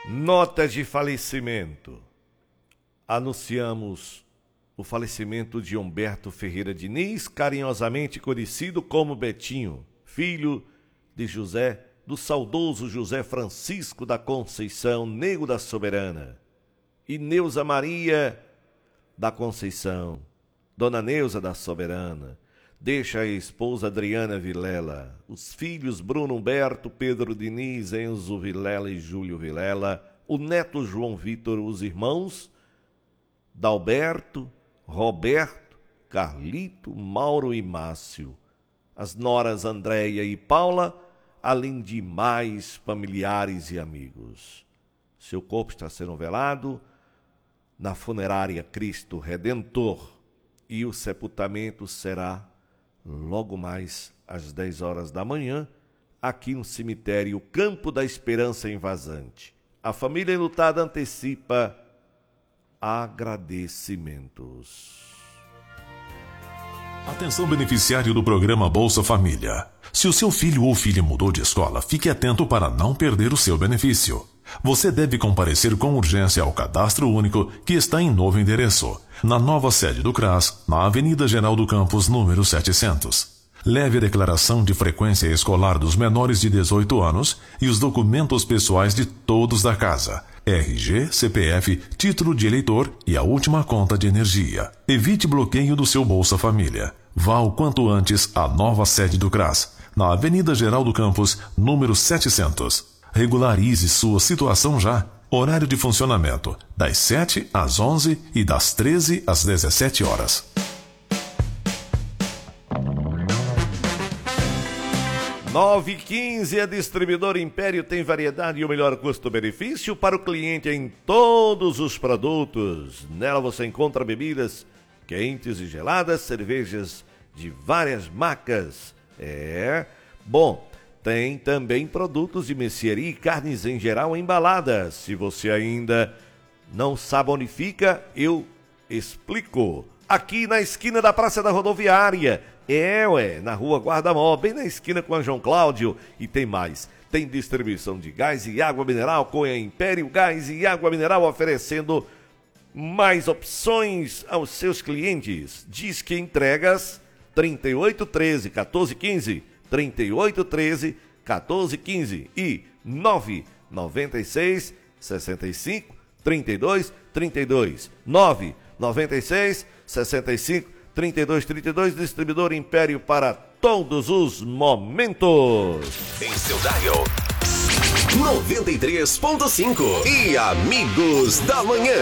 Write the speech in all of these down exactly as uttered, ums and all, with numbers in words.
Notas de falecimento. Anunciamos o falecimento de Humberto Ferreira Diniz, carinhosamente conhecido como Betinho, filho de José, do saudoso José Francisco da Conceição, Nego da Soberana, e Neuza Maria da Conceição, Dona Neuza da Soberana. Deixa a esposa Adriana Vilela, os filhos Bruno Humberto, Pedro Diniz, Enzo Vilela e Júlio Vilela, o neto João Vitor, os irmãos Dalberto, Roberto, Carlito, Mauro e Márcio, as noras Andréia e Paula, além de mais familiares e amigos. Seu corpo está sendo velado na funerária Cristo Redentor e o sepultamento será logo mais às dez horas da manhã, aqui no cemitério Campo da Esperança em Vazante. A família enlutada antecipa agradecimentos. Atenção, beneficiário do programa Bolsa Família. Se o seu filho ou filha mudou de escola, fique atento para não perder o seu benefício. Você deve comparecer com urgência ao Cadastro Único, que está em novo endereço, na nova sede do CRAS, na Avenida Geraldo Campos, número setecentos. Leve a declaração de frequência escolar dos menores de dezoito anos e os documentos pessoais de todos da casa, R G, C P F, título de eleitor e a última conta de energia. Evite bloqueio do seu Bolsa Família. Vá o quanto antes à nova sede do CRAS, na Avenida Geraldo Campos, número setecentos. Regularize sua situação já. Horário de funcionamento, das sete às onze e das treze às dezessete horas. nove e quinze, a distribuidora Império tem variedade e o melhor custo-benefício para o cliente em todos os produtos. Nela você encontra bebidas quentes e geladas, cervejas de várias marcas. É, bom, tem também produtos de mercearia e carnes em geral embaladas. Se você ainda não sabe onde fica, eu explico. Aqui na esquina da Praça da Rodoviária. É, ué, na rua Guarda-Mó, bem na esquina com a João Cláudio. E tem mais, tem distribuição de gás e água mineral com a Império Gás e Água Mineral, oferecendo mais opções aos seus clientes. Diz que entregas trinta e oito, treze, quatorze, quinze, trinta e oito, treze, quatorze, quinze e nove nove seis, sessenta e cinco, trinta e dois, trinta e dois. nove nove seis, sessenta e cinco, trinta e dois, trinta e dois, distribuidor Império para todos os momentos. Em seu dial, noventa e três ponto cinco e Amigos da Manhã.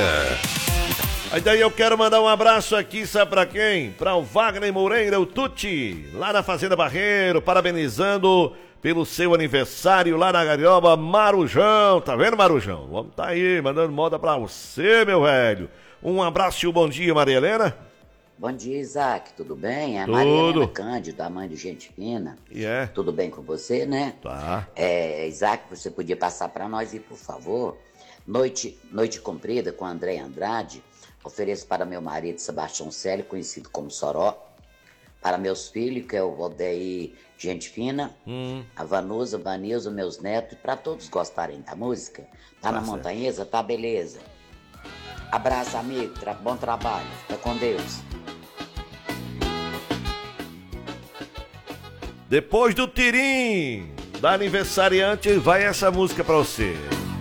Aí daí eu quero mandar um abraço aqui, sabe pra quem? Pra o Wagner Moreira, o Tuti, lá na Fazenda Barreiro, parabenizando pelo seu aniversário lá na Garioba, Marujão. Tá vendo, Marujão? O homem tá aí, mandando moda pra você, meu velho. Um abraço e um bom dia, Maria Helena. Bom dia, Isaac, tudo bem? É a Tudo. Maria Helena Cândido, a mãe do Gente Fina. Yeah. Tudo bem com você, né? Tá. É, Isaac, você podia passar para nós e, por favor, Noite, Noite Comprida com André Andrade, ofereço para meu marido Sebastião Célio, conhecido como Soró, para meus filhos, que é o Valdeir Gente Fina, hum. a Vanusa, Vanilza, meus netos, e para todos gostarem da música. Tá, tá na certo. Montanhesa? Tá, beleza. Abraço, amigo, tra- bom trabalho, fica com Deus. Depois do tirim da aniversariante, vai essa música pra você.